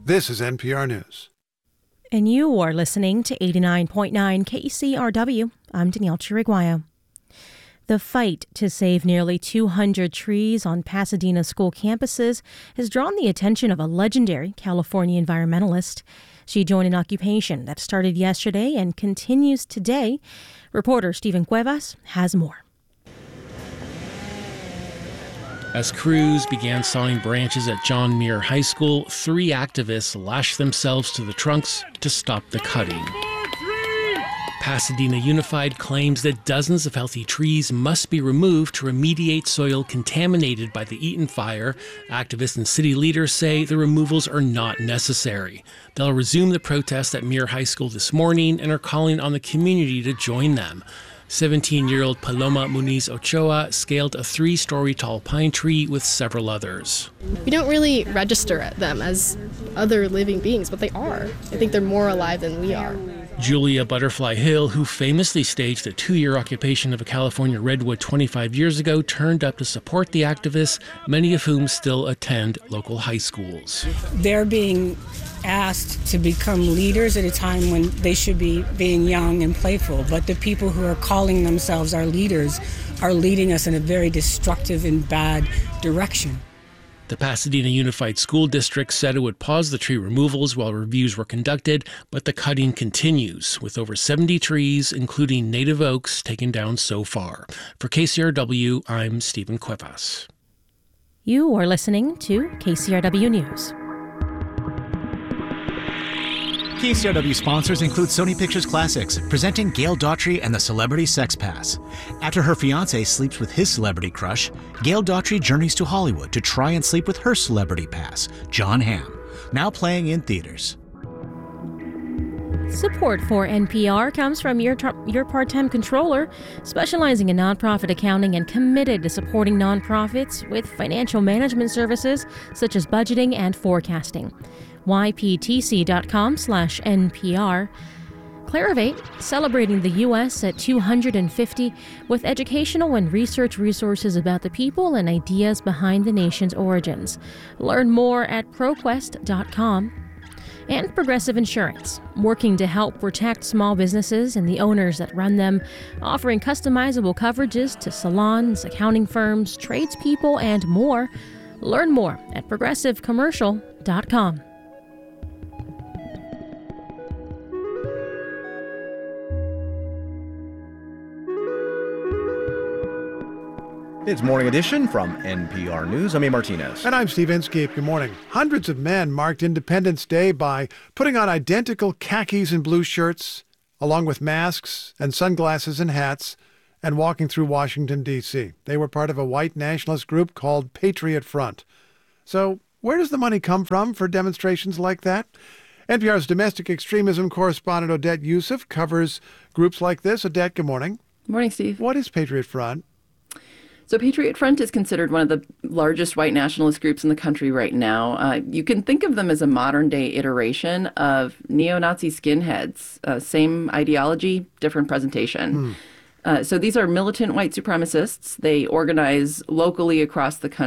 This is NPR News. And you are listening to 89.9 KCRW. I'm Danielle Chiriguayo. The fight to save nearly 200 trees on Pasadena school campuses has drawn the attention of a legendary California environmentalist. She joined an occupation that started yesterday and continues today. Reporter Stephen Cuevas has more. As crews began sawing branches at John Muir High School, 3 activists lashed themselves to the trunks to stop the cutting. Pasadena Unified claims that dozens of healthy trees must be removed to remediate soil contaminated by the Eaton fire. Activists and city leaders say the removals are not necessary. They'll resume the protest at Muir High School this morning and are calling on the community to join them. 17-year-old Paloma Muniz Ochoa scaled a 3-story tall pine tree with several others. We don't really register them as other living beings, but they are. I think they're more alive than we are. Julia Butterfly Hill, who famously staged a 2-year occupation of a California redwood 25 years ago, turned up to support the activists, many of whom still attend local high schools. They're being asked to become leaders at a time when they should be being young and playful, but the people who are calling themselves our leaders are leading us in a very destructive and bad direction. The Pasadena Unified School District said it would pause the tree removals while reviews were conducted, but the cutting continues, with over 70 trees, including native oaks, taken down so far. For KCRW, I'm Stephen Cuevas. You are listening to KCRW News. KCRW sponsors include Sony Pictures Classics, presenting Gail Daughtry and the Celebrity Sex Pass. After her fiancé sleeps with his celebrity crush, Gail Daughtry journeys to Hollywood to try and sleep with her celebrity pass, Jon Hamm. Now playing in theaters. Support for NPR comes from your part-time controller, specializing in nonprofit accounting and committed to supporting nonprofits with financial management services such as budgeting and forecasting. yptc.com/NPR. Clarivate, celebrating the U.S. at 250 with educational and research resources about the people and ideas behind the nation's origins. Learn more at ProQuest.com. And Progressive Insurance, working to help protect small businesses and the owners that run them, offering customizable coverages to salons, accounting firms, tradespeople, and more. Learn more at ProgressiveCommercial.com. It's Morning Edition from NPR News. I'm A. Martinez. And I'm Steve Inskeep. Good morning. Hundreds of men marked Independence Day by putting on identical khakis and blue shirts, along with masks and sunglasses and hats, and walking through Washington, D.C. They were part of a white nationalist group called Patriot Front. So where does the money come from for demonstrations like that? NPR's domestic extremism correspondent Odette Yousef covers groups like this. Odette, good morning. Good morning, Steve. What is Patriot Front? So Patriot Front is considered one of the largest white nationalist groups in the country right now. You can think of them as a modern-day iteration of neo-Nazi skinheads. Same ideology, different presentation. So these are militant white supremacists. They organize locally across the country.